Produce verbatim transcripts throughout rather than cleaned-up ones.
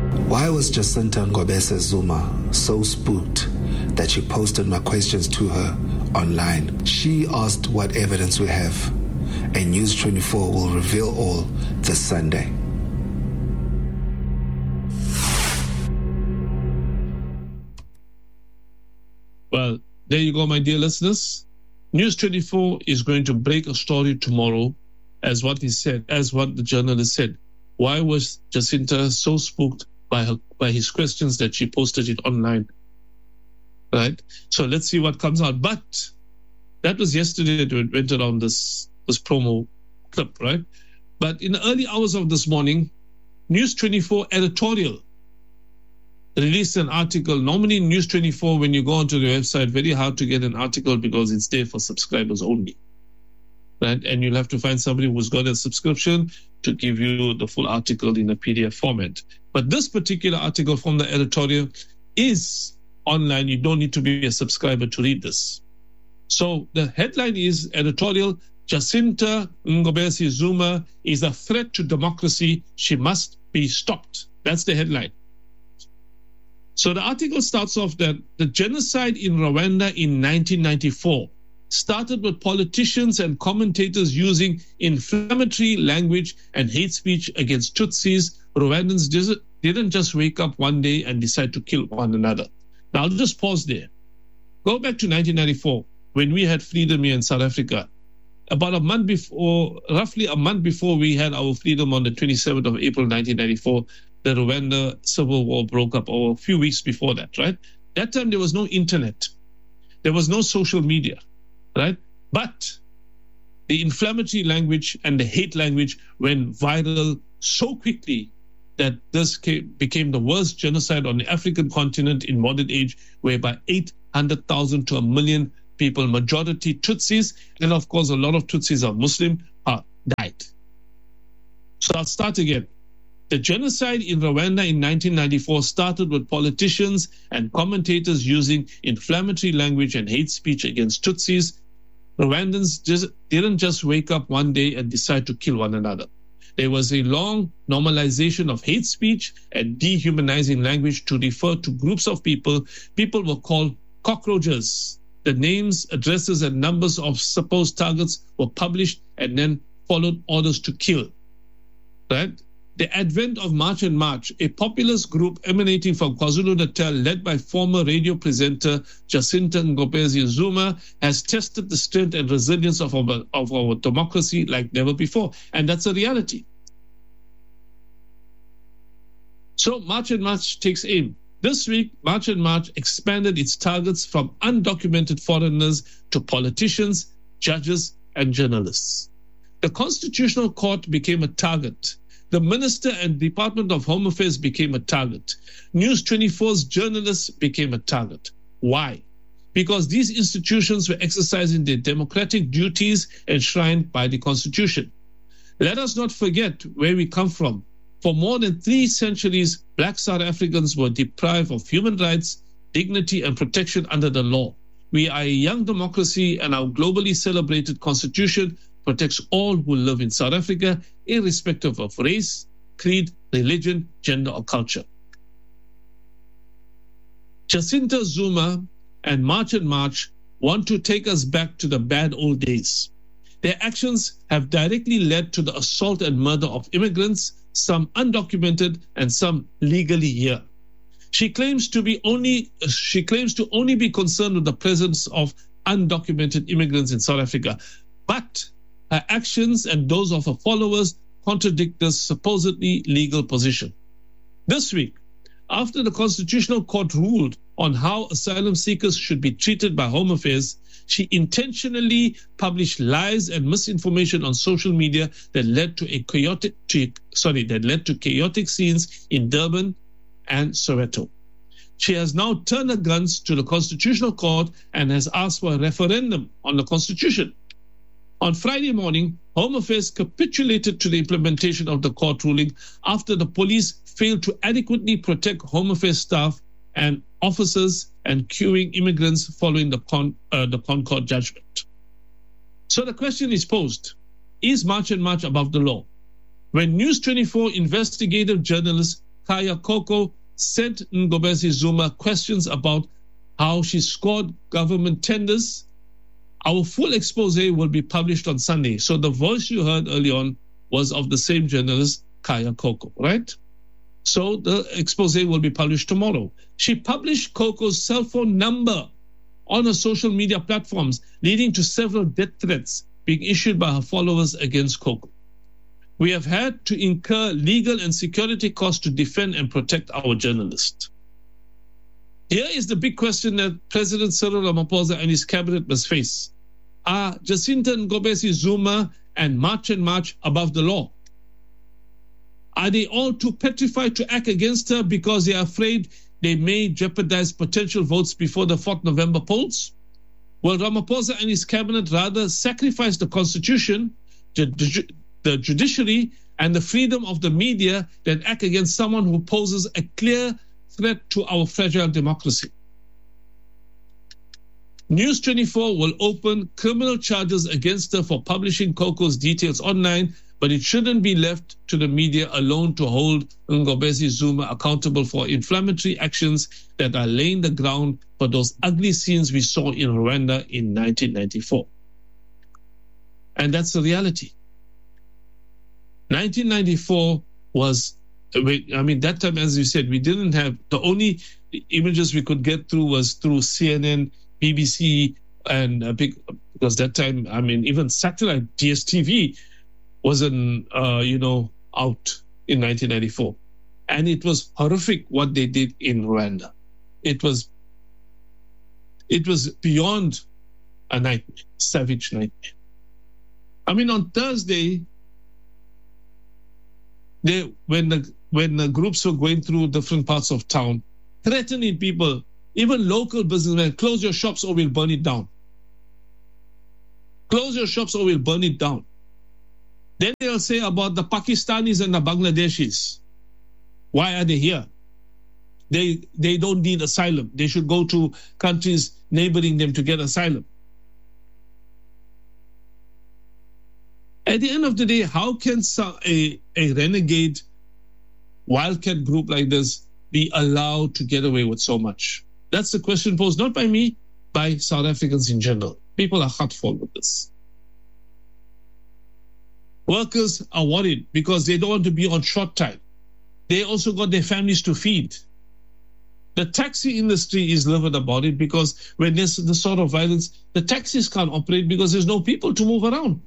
Why was Jacinta Ngobese Zuma so spooked that she posted my questions to her online? She asked what evidence we have, and News twenty-four will reveal all this Sunday. Well, there you go, my dear listeners. News twenty-four is going to break a story tomorrow, as what he said, as what the journalist said. Why was Jacinta so spooked by her by his questions that she posted it online? Right? So let's see what comes out. But that was yesterday that it went around this, this promo clip, right? But in the early hours of this morning, News twenty-four editorial released an article. Normally News twenty-four, when you go onto the website, very hard to get an article because it's there for subscribers only, right? And you'll have to find somebody who's got a subscription to give you the full article in a P D F format. But this particular article from the editorial is online. You don't need to be a subscriber to read this. So the headline is editorial, Jacinta Ngobese Zuma is a threat to democracy. She must be stopped. That's the headline. So the article starts off that the genocide in Rwanda in nineteen ninety-four started with politicians and commentators using inflammatory language and hate speech against Tutsis. Rwandans didn't just wake up one day and decide to kill one another. Now, I'll just pause there. Go back to nineteen ninety-four, when we had freedom here in South Africa. About a month before, roughly a month before we had our freedom on the twenty-seventh of April, nineteen ninety-four, the Rwanda civil war broke up, or a few weeks before that, right? That time there was no internet. There was no social media, right? But the inflammatory language and the hate language went viral so quickly that this came, became the worst genocide on the African continent in modern age, whereby eight hundred thousand to a million people, majority Tutsis, and of course a lot of Tutsis are Muslim, are died. So I'll start again. The genocide in Rwanda in nineteen ninety-four started with politicians and commentators using inflammatory language and hate speech against Tutsis. Rwandans just didn't just wake up one day and decide to kill one another. There was a long normalization of hate speech and dehumanizing language to refer to groups of people. People were called cockroaches. The names, addresses, and numbers of supposed targets were published and then followed orders to kill. Right? The advent of March and March, a populist group emanating from KwaZulu-Natal, led by former radio presenter Jacinta Ngobese Zuma, has tested the strength and resilience of our, of our democracy like never before. And that's a reality. So March and March takes aim. This week, March and March expanded its targets from undocumented foreigners to politicians, judges, and journalists. The Constitutional Court became a target. The Minister and Department of Home Affairs became a target. News twenty-four's journalists became a target. Why? Because these institutions were exercising their democratic duties enshrined by the Constitution. Let us not forget where we come from. For more than three centuries, Black South Africans were deprived of human rights, dignity, and protection under the law. We are a young democracy, and our globally celebrated Constitution protects all who live in South Africa, irrespective of race, creed, religion, gender, or culture. Jacinta Zuma and March and March want to take us back to the bad old days. Their actions have directly led to the assault and murder of immigrants, some undocumented and some legally here. She claims to be only she claims to only be concerned with the presence of undocumented immigrants in South Africa, but her actions and those of her followers contradict this supposedly legal position. This week, after the Constitutional Court ruled on how asylum seekers should be treated by Home Affairs, she intentionally published lies and misinformation on social media that led to a chaotic, to, sorry, that led to chaotic scenes in Durban and Soweto. She has now turned her guns to the Constitutional Court and has asked for a referendum on the Constitution. On Friday morning, Home Affairs capitulated to the implementation of the court ruling after the police failed to adequately protect Home Affairs staff and officers and queuing immigrants following the, Con, uh, the Concord judgment. So the question is posed, is March and March above the law? When News twenty-four investigative journalist Kaya Koko sent Ngobese Zuma questions about how she scored government tenders. Our full expose will be published on Sunday. So the voice you heard early on was of the same journalist, Kaya Koko, right? So the expose will be published tomorrow. She published Koko's cell phone number on her social media platforms, leading to several death threats being issued by her followers against Koko. We have had to incur legal and security costs to defend and protect our journalists. Here is the big question that President Cyril Ramaphosa and his cabinet must face. Are Jacinta Ngobese Zuma and March and March above the law? Are they all too petrified to act against her because they are afraid they may jeopardize potential votes before the fourth of November polls? Will Ramaphosa and his cabinet rather sacrifice the constitution, the, the judiciary, and the freedom of the media than act against someone who poses a clear threat to our fragile democracy? News twenty-four will open criminal charges against her for publishing Koko's details online, but it shouldn't be left to the media alone to hold Ngobese Zuma accountable for inflammatory actions that are laying the ground for those ugly scenes we saw in Rwanda in nineteen ninety-four. And that's the reality. nineteen ninety-four was, I mean, that time, as you said, we didn't have, the only images we could get through was through C N N, B B C, and a big, because that time, I mean, even satellite D S T V wasn't, uh, you know, out in nineteen ninety-four. And it was horrific what they did in Rwanda. It was, it was beyond a nightmare, savage nightmare. I mean, on Thursday, they, when the when the groups were going through different parts of town, threatening people, even local businessmen, close your shops or we'll burn it down. Close your shops or we'll burn it down. Then they'll say about the Pakistanis and the Bangladeshis. Why are they here? They, they don't need asylum. They should go to countries neighboring them to get asylum. At the end of the day, how can a, a renegade wildcat group like this be allowed to get away with so much? That's the question posed not by me, by South Africans in general. People are heartful with this. Workers are worried because they don't want to be on short time. They also got their families to feed. The taxi industry is livid about it because when there's this sort of violence, the taxis can't operate because there's no people to move around.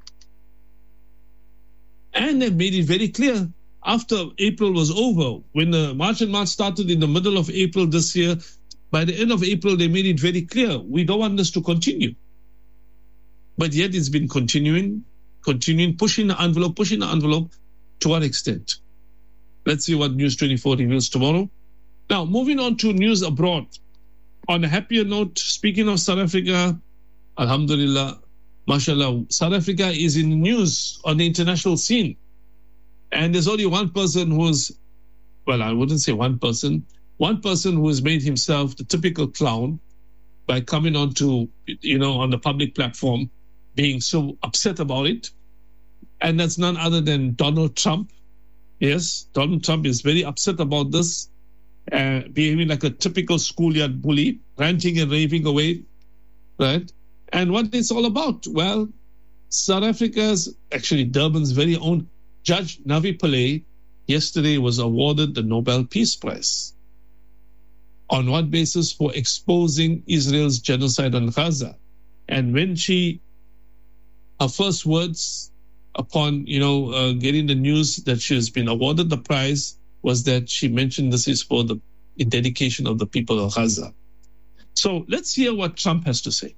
And they've made it very clear after April was over, when the March and March started in the middle of April this year, by the end of April, they made it very clear, we don't want this to continue. But yet it's been continuing, continuing, pushing the envelope, pushing the envelope. To what extent? Let's see what News twenty-four reveals tomorrow. Now, moving on to news abroad. On a happier note, speaking of South Africa, alhamdulillah, mashallah, South Africa is in the news on the international scene. And there's only one person who's, well, I wouldn't say one person, one person who has made himself the typical clown by coming on to, you know, on the public platform, being so upset about it. And that's none other than Donald Trump. Yes, Donald Trump is very upset about this, uh, behaving like a typical schoolyard bully, ranting and raving away, right? And what it's all about? Well, South Africa's, actually Durban's very own Judge Navi Pillay yesterday was awarded the Nobel Peace Prize. On what basis? For exposing Israel's genocide on Gaza. And when she, her first words upon, you know, uh, getting the news that she has been awarded the prize was that she mentioned this is for the in dedication of the people of Gaza. So let's hear what Trump has to say.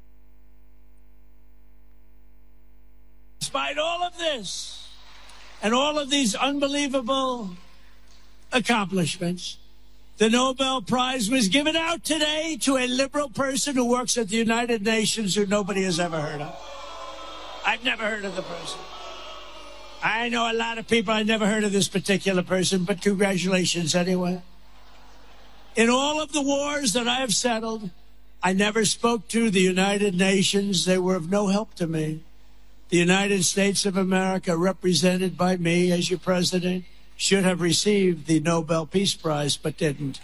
Despite all of this and all of these unbelievable accomplishments, the Nobel Prize was given out today to a liberal person who works at the United Nations who nobody has ever heard of. I've never heard of the person. I know a lot of people. I've never heard of this particular person, but congratulations anyway. In all of the wars that I have settled, I never spoke to the United Nations. They were of no help to me. The United States of America, represented by me as your president, should have received the Nobel Peace Prize but didn't.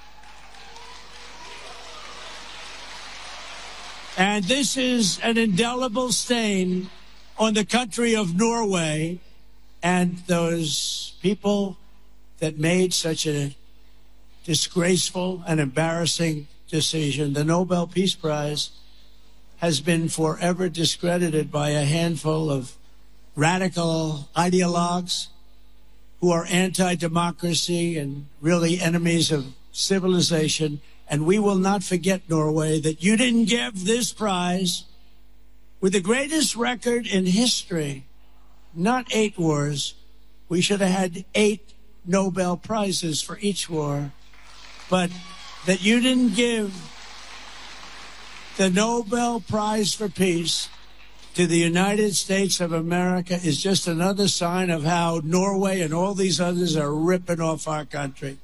And this is an indelible stain on the country of Norway and those people that made such a disgraceful and embarrassing decision. The Nobel Peace Prize has been forever discredited by a handful of radical ideologues who are anti-democracy and really enemies of civilization. And we will not forget, Norway, that you didn't give this prize with the greatest record in history, not eight wars. We should have had eight Nobel Prizes for each war. But that you didn't give the Nobel Prize for Peace to the United States of America is just another sign of how Norway and all these others are ripping off our country.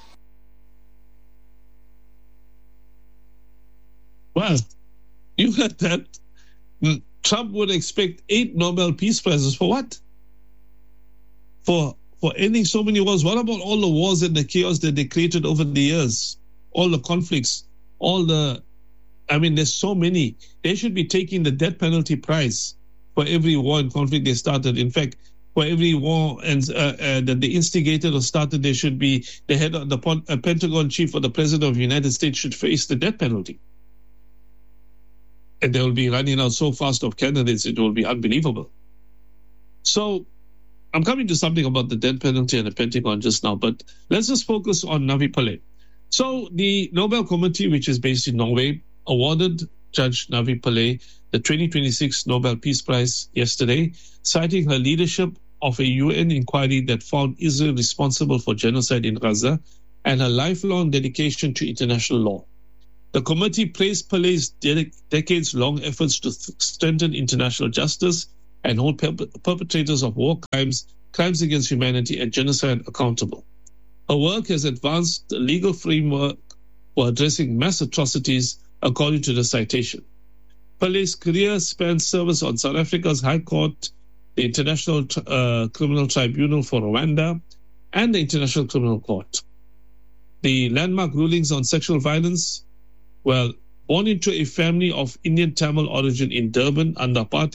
Well, you heard that. Trump would expect eight Nobel Peace Prizes for what? For for ending so many wars. What about all the wars and the chaos that they created over the years? All the conflicts, all the, I mean, there's so many. They should be taking the death penalty prize for every war and conflict they started. In fact, for every war and uh, uh, that they instigated or started, they should be, the head of the uh, Pentagon chief or the president of the United States should face the death penalty. And they will be running out so fast of candidates, it will be unbelievable. So I'm coming to something about the death penalty and the Pentagon just now, but let's just focus on Navi Pillay. So the Nobel Committee, which is based in Norway, awarded Judge Navi Pillay the twenty twenty-six Nobel Peace Prize yesterday, citing her leadership of a U N inquiry that found Israel responsible for genocide in Gaza and her lifelong dedication to international law. The committee praised Pillay's de- decades-long efforts to th- strengthen international justice and hold per- perpetrators of war crimes, crimes against humanity, and genocide accountable. Her work has advanced the legal framework for addressing mass atrocities, according to the citation. Pillay's career spans service on South Africa's High Court, the International uh, Criminal Tribunal for Rwanda, and the International Criminal Court. The landmark rulings on sexual violence, well, born into a family of Indian Tamil origin in Durban under apartheid